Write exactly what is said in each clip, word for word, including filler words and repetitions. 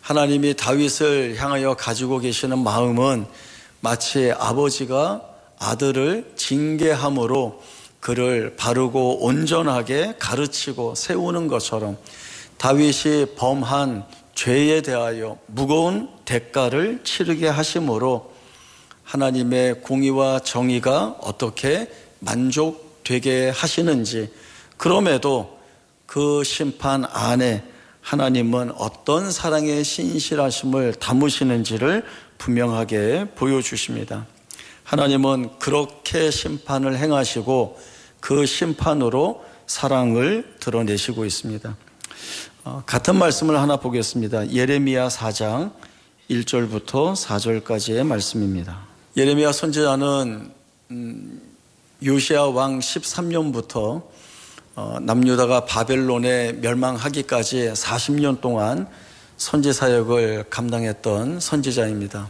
하나님이 다윗을 향하여 가지고 계시는 마음은 마치 아버지가 아들을 징계함으로 그를 바르고 온전하게 가르치고 세우는 것처럼 다윗이 범한 죄에 대하여 무거운 대가를 치르게 하심으로 하나님의 공의와 정의가 어떻게 만족되게 하시는지, 그럼에도 그 심판 안에 하나님은 어떤 사랑의 신실하심을 담으시는지를 분명하게 보여주십니다. 하나님은 그렇게 심판을 행하시고 그 심판으로 사랑을 드러내시고 있습니다. 어, 같은 말씀을 하나 보겠습니다. 예레미야 사 장 일 절부터 사 절까지의 말씀입니다. 예레미야 선지자는 음, 요시야 왕 십삼 년부터 어, 남유다가 바벨론에 멸망하기까지 사십 년 동안 선지 사역을 감당했던 선지자입니다.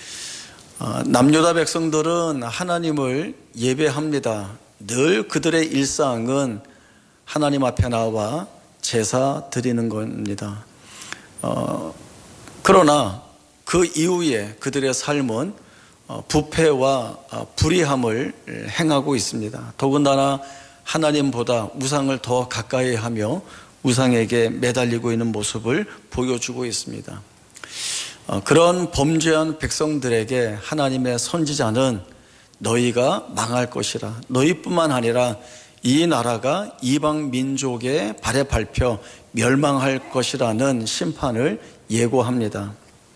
어, 남유다 백성들은 하나님을 예배합니다. 늘 그들의 일상은 하나님 앞에 나와 제사 드리는 겁니다. 어, 그러나 그 이후에 그들의 삶은 어, 부패와 어, 불의함을 행하고 있습니다. 더군다나 하나님보다 우상을 더 가까이 하며 우상에게 매달리고 있는 모습을 보여주고 있습니다. 어, 그런 범죄한 백성들에게 하나님의 선지자는 너희가 망할 것이라, 너희뿐만 아니라 이 나라가 이방 민족의 발에 밟혀 멸망할 것이라는 심판을 예고합니다.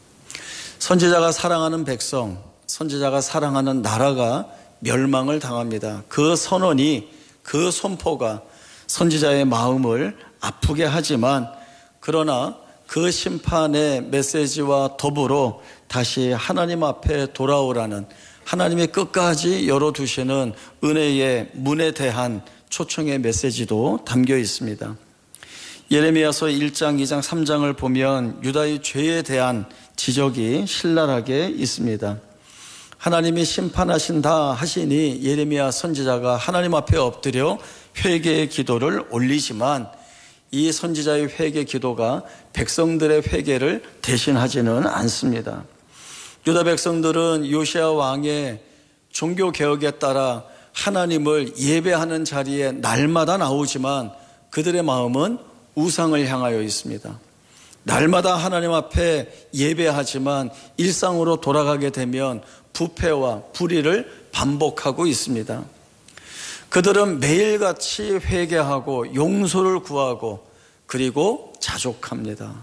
선지자가 사랑하는 백성, 선지자가 사랑하는 나라가 멸망을 당합니다. 그 선언이, 그 선포가 선지자의 마음을 아프게 하지만, 그러나 그 심판의 메시지와 더불어 다시 하나님 앞에 돌아오라는, 하나님의 끝까지 열어두시는 은혜의 문에 대한 초청의 메시지도 담겨 있습니다. 예레미야서 일 장, 이 장, 삼 장을 보면 유다의 죄에 대한 지적이 신랄하게 있습니다. 하나님이 심판하신다 하시니 예레미야 선지자가 하나님 앞에 엎드려 회개의 기도를 올리지만 이 선지자의 회개 기도가 백성들의 회개를 대신하지는 않습니다. 유다 백성들은 요시야 왕의 종교개혁에 따라 하나님을 예배하는 자리에 날마다 나오지만 그들의 마음은 우상을 향하여 있습니다. 날마다 하나님 앞에 예배하지만 일상으로 돌아가게 되면 부패와 불의를 반복하고 있습니다. 그들은 매일같이 회개하고 용서를 구하고 그리고 자족합니다.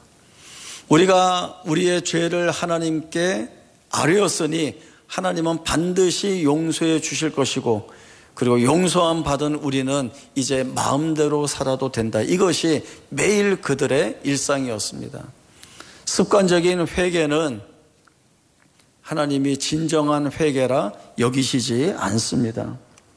우리가 우리의 죄를 하나님께 아뢰었으니 하나님은 반드시 용서해 주실 것이고, 그리고 용서함 받은 우리는 이제 마음대로 살아도 된다. 이것이 매일 그들의 일상이었습니다. 습관적인 회개는 하나님이 진정한 회개라 여기시지 않습니다.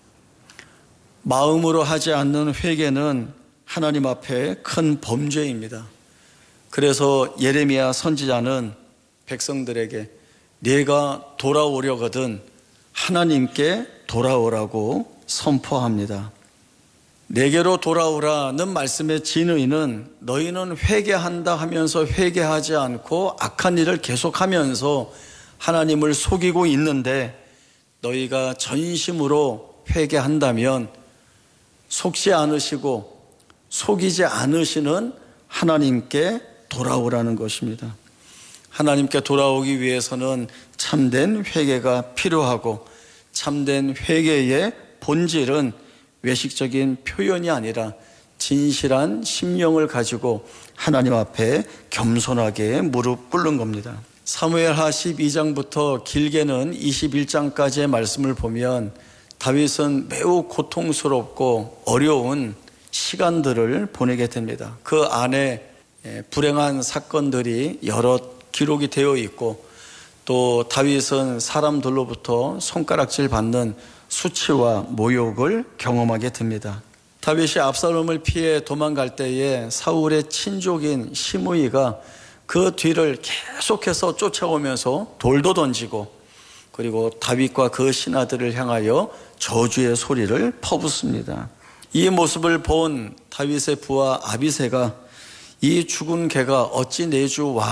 마음으로 하지 않는 회개는 하나님 앞에 큰 범죄입니다. 그래서 예레미야 선지자는 백성들에게 내가 돌아오려거든 하나님께 돌아오라고 선포합니다. 내게로 돌아오라는 말씀의 진의는 너희는 회개한다 하면서 회개하지 않고 악한 일을 계속하면서 하나님을 속이고 있는데, 너희가 전심으로 회개한다면 속지 않으시고 속이지 않으시는 하나님께 돌아오라는 것입니다. 하나님께 돌아오기 위해서는 참된 회개가 필요하고, 참된 회개의 본질은 외식적인 표현이 아니라 진실한 심령을 가지고 하나님 앞에 겸손하게 무릎 꿇는 겁니다. 사무엘하 십이 장부터 길게는 이십일 장까지의 말씀을 보면 다윗은 매우 고통스럽고 어려운 시간들을 보내게 됩니다. 그 안에 불행한 사건들이 여러 기록이 되어 있고, 또 다윗은 사람들로부터 손가락질 받는 수치와 모욕을 경험하게 됩니다. 다윗이 압살롬을 피해 도망갈 때에 사울의 친족인 시므이가 그 뒤를 계속해서 쫓아오면서 돌도 던지고, 그리고 다윗과 그 신하들을 향하여 저주의 소리를 퍼붓습니다. 이 모습을 본 다윗의 부하 아비새가 이 죽은 개가 어찌 내 주 왕